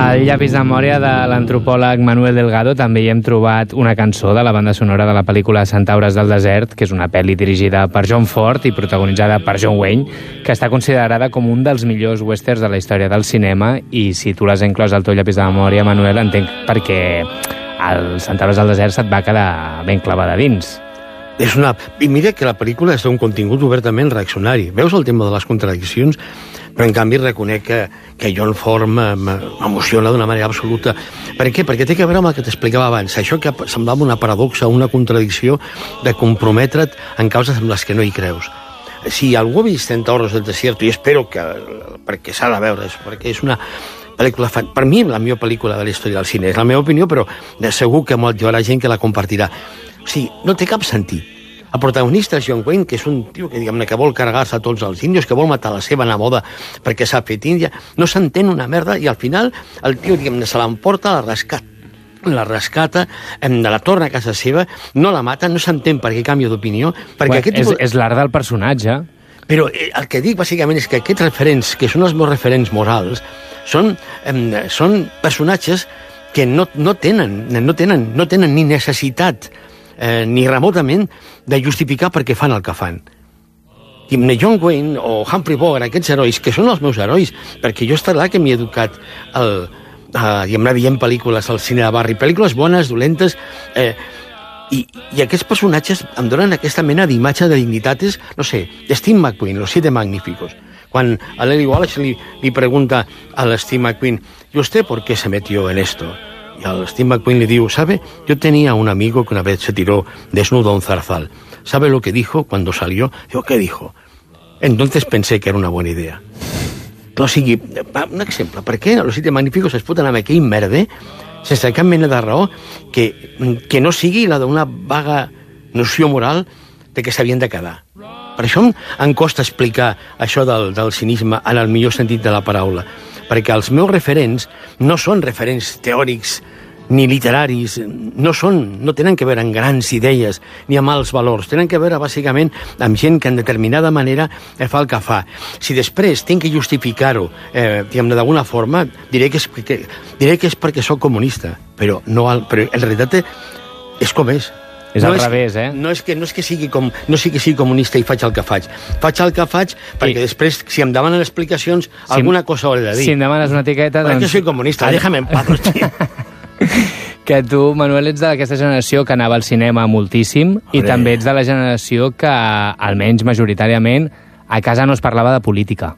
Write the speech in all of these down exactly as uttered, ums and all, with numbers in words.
Al llapis de memòria de l'antropòleg Manuel Delgado també hi hem trobat una cançó de la banda sonora de la pel·lícula Centaures del desert, que és una pel·li dirigida per John Ford i protagonitzada per John Wayne, que està considerada com un dels millors westerns de la història del cinema, i si tu l'has inclòs al teu llapis de memòria, Manuel, entenc perquè el Centaures del desert se't va quedar ben clavada dins. És una... I mira que la pel·lícula és un contingut obertament reaccionari. Veus el tema de les contradiccions? Però en canvi reconec que, que John Ford m'emociona d'una manera absoluta. Per què? Perquè té a veure amb el que t'explicava abans. Això que semblava una paradoxa, una contradicció de comprometre't en causes amb les que no hi creus. Si algú ha vist Centaures del desert, i espero que... perquè s'ha de veure, perquè és una pel·lícula... Fan... Per mi, la millor pel·lícula de la història del cine. És la meva opinió, però segur que molt hi haurà gent que la compartirà. O sigui, no té cap sentit. El protagonista és John Wayne, que és un tio que, diguem-ne, que vol carregar-se a tots els índios, que vol matar la seva neboda perquè s'ha fet índia, no s'entén una merda, i al final el tio, diguem-ne, se l'emporta, la rescata, la rescata, la torna a casa seva, no la mata, no s'entén per què canvia d'opinió, perquè bueno, aquest és, tipus... és l'art del personatge. Però eh, el que dic, bàsicament, és que aquests referents, que són els meus referents morals, són, eh, són personatges que no, no, tenen, no, tenen, no tenen ni necessitat Eh, ni remotament de justificar per què fan el que fan. John Wayne o Humphrey Bogart, aquests herois, que són els meus herois, perquè jo està clar que m'he educat el, eh, diguem-ne, veient pel·lícules al cine de barri, pel·lícules bones, dolentes, eh, i, i aquests personatges em donen aquesta mena d'imatge de dignitates, no sé, Steve McQueen, Los Siete Magníficos. Quan a Lily Wallace li, li pregunta a Steve McQueen, ¿y usted por qué se metió en esto? Y al Steve McQueen le digo, ¿sabe? Yo tenía un amigo que una vez se tiró desnudo a un zarzal. ¿Sabe lo que dijo cuando salió? Digo, ¿qué dijo? Entonces pensé que era una buena idea. O sigui, un exemple, per què Los Siete Magníficos es foten amb aquell merder sense cap mena de raó que, que no sigui la d'una vaga noció moral de que s'havien de quedar? Per això em, em costa explicar això del, del cinisme en el millor sentit de la paraula, perquè els meus referents no són referents teòrics ni literaris, no són, no tenen que veure amb grans idees ni amb alts valors, tenen que veure bàsicament amb gent que en determinada manera fa el que fa. Si després tinc que justificar-ho eh, diguem-ne d'alguna forma, diré que, és, que, diré que és perquè sóc comunista, però, no, però en realitat és com és. És no al és, revés, eh? No és que, no és que sigui com, no sigui que sigui comunista i faig el que faig. Faig el que faig perquè I... després, si em demanen explicacions, si alguna cosa hauré de dir. Si em demanes una etiqueta, perquè doncs... Perquè soy comunista, déjame en paz, hòstia. Que tu, Manuel, ets d'aquesta generació que anava al cinema moltíssim. Hombre. I també ets de la generació que, almenys majoritàriament, a casa no es parlava de política.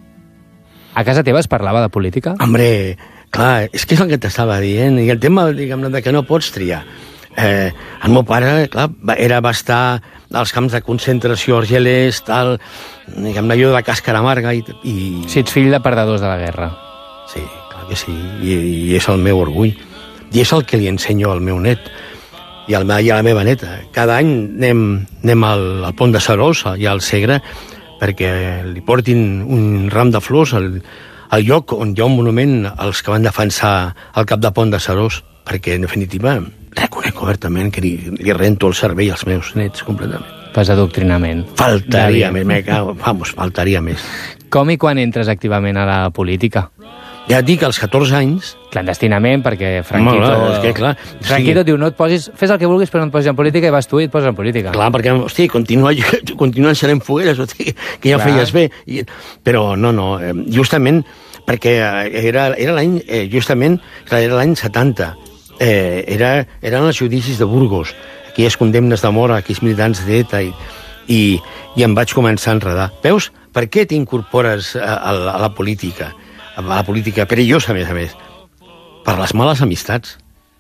A casa teva es parlava de política? Hombre, clar, és que és el que t'estava dient. I el tema, diguem-ne, de que no pots triar. Eh, el meu pare, clar, era va estar als camps de concentració argelers, tal, diguem-ne, allò de la càscara amarga i, i... Si ets fill de perdedors de la guerra. Sí, clar que sí, i, i és el meu orgull. I és el que li ensenyo al meu net i, al, i a la meva neta. Cada any anem, anem al, al Pont de Serós i al Segre perquè li portin un ram de flors al, al lloc on hi ha un monument als que van defensar el cap de Pont de Serós, perquè, en definitiva, reconec obertament que li, li rento el cervell als meus nets completament. Pas adoctrinament. Faltaria més, me cago, vamos, faltaria més. Com i quan entres activament a la política? Ja et dic, als catorze anys... Clandestinament, perquè Franquito... Home, és que, clar... Franquito sí. diu, no et posis... Fes el que vulguis, però no et posis en política, i vas tu i et poses en política. Clar, perquè, hosti, continua, continuen serent fogueres, hosti, que ja clar. Feies bé. I, però, no, no, justament, perquè era, era l'any, eh, justament, era l'any setanta. Eh, era, eren els judicis de Burgos, aquelles condemnes de mort a aquells militants d'ETA, i, i, i em vaig començar a enredar. Veus? Per què t'incorpores a, a, a la política? A la política perillosa, a més a més. Per les males amistats.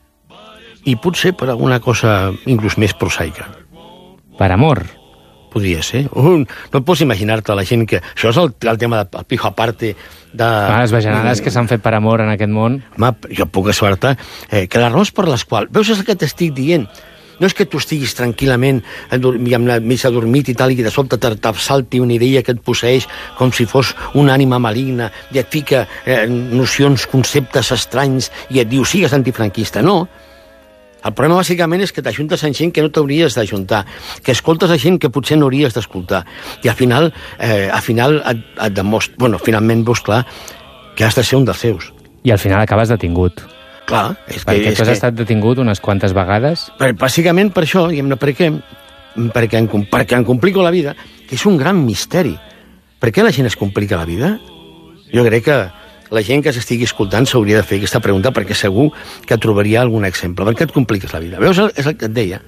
I potser per alguna cosa inclús més prosaica. Per amor. Podria ser. Uh, no et pots imaginar-te la gent que... Això és el, el tema del pijo aparte de... Ah, les bajanades que s'han fet per amor en aquest món. Home, jo puc assurar-te eh, que les raons per les quals... Veus, és el que t'estic dient. No és que tu estiguis tranquil·lament mig adormit i tal, i que de sobte te salti una idea que et posseeix com si fos una ànima maligna i et fica eh, nocions, conceptes estranys i et diu, sigues antifranquista. No. El problema, bàsicament, és que t'ajuntes amb gent que no t'hauries d'ajuntar, que escoltes a gent que potser no hauries d'escoltar, i al final, eh, al final et, et demostra... Bueno, finalment veus clar que has de ser un dels seus. I al final acabes detingut. Clar, és que... Perquè és tu has que... estat detingut unes quantes vegades. Per, bàsicament per això, diguem-ne, perquè, perquè, em, perquè em complico la vida, que és un gran misteri. Per què la gent es complica la vida? Jo crec que la gent que s'estigui escoltant s'hauria de fer aquesta pregunta, perquè segur que trobaria algun exemple. Per què et compliques la vida? Veus, és el que et deia.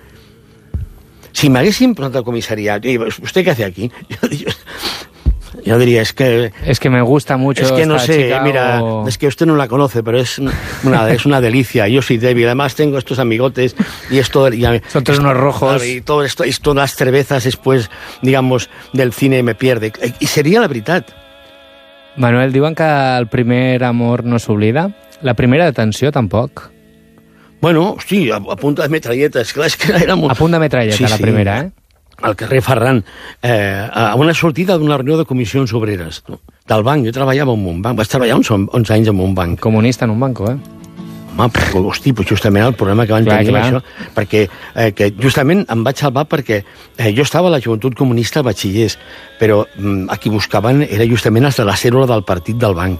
Si m'haguessin preguntat al comissariat, ¿usted qué hace aquí? Jo, jo, yo diría, es que... Es que me gusta mucho Es que no esta sé, chica mira, o... es que usted no la conoce, pero es una, es una delicia. Yo soy débil, además tengo estos amigotes y esto... Y, Son todos unos rojos. Y todo esto, esto, las cervezas después, digamos, del cine me pierde. I seria la veritat. Manuel, diuen que el primer amor no s'oblida. La primera detenció, tampoc. Bueno, hosti, a, a punta de metralleta. És clar, és que era molt... A punt de metralleta, sí, la sí, primera, eh? Al carrer Ferran, eh, a una sortida d'una reunió de comissions obreres, no? Del banc. Jo treballava en un banc. Vaig treballar uns onze anys en un banc. Comunista en un banco, eh? Home, però, hosti, pues justament el problema que van clar, tenir clar. això, perquè eh, que justament em vaig salvar perquè eh, jo estava a la joventut comunista a batxillers, però mm, a qui buscaven era justament els de la cèl·lula del partit del banc,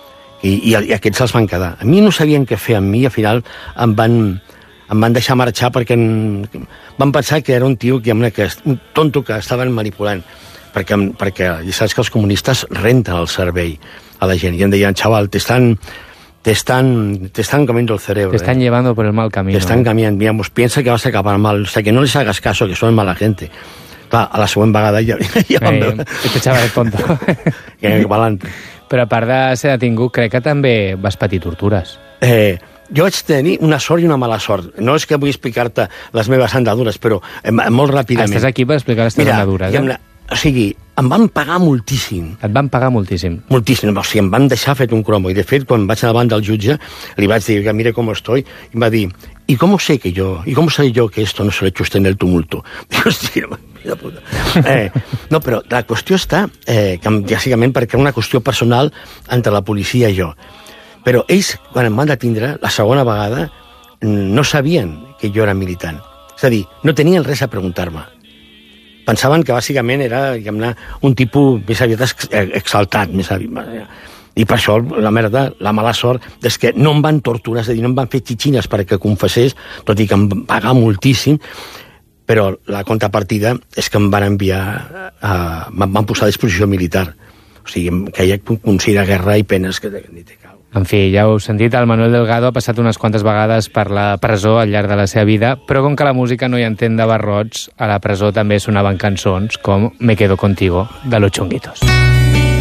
i, i, i aquests els van quedar. A mi no sabien què fer amb mi, i al final em van, em van deixar marxar perquè en, van pensar que era un tio, que, que, un tonto que estaven manipulant, perquè, perquè ja saps que els comunistes renten el servei a la gent, i em deien, xaval, t'estan... Te están, te están comiendo el cerebro. Te están eh. llevando por el mal camino. Te están eh. cambiando, digamos, piensa que vas a acabar mal, o sea, que no les hagas caso, que son mala gente. Clar, a la següent vegada ja, ja vam veure... Este chaval és tonto. Que adelante. Però a part de ser detingut, crec que també vas patir tortures. Eh, jo vaig tenir una sort i una mala sort. No és que vull explicar-te les meves andadures, però eh, molt ràpidament. Estàs aquí per explicar les teves Mira, andadures, eh? O sigui, em van pagar moltíssim. Et van pagar moltíssim. Moltíssim. O sigui, em van deixar fet un cromo. I, de fet, quan vaig davant del jutge, li vaig dir, mira com estoy, i em va dir, ¿y cómo sé que yo, y cómo sé yo que esto no se lo he hecho usted en el tumulto? Dic, hòstia, mira puta. Eh, no, però la qüestió està, eh, que, bàsicament, perquè era una qüestió personal entre la policia i jo. Però ells, quan em van detindre, la segona vegada, no sabien que jo era militant. És a dir, no tenien res a preguntar-me. Pensaven que bàsicament era, diguem-ne, un tipus més aviat exaltat, més aviat. I per això la merda, la mala sort, és que no em van torturar, és a dir, no em van fer xitxines perquè confessés, tot i que em van pagar moltíssim, però la contrapartida és que em van enviar, a, em van posar a disposició militar. O sigui, que hi ha consell de guerra i penes que ni te cau. En fi, ja heu sentit, el Manuel Delgado ha passat unes quantes vegades per la presó al llarg de la seva vida, però com que la música no hi entén de barrots, a la presó també sonaven cançons com Me quedo contigo, de Los Chunguitos.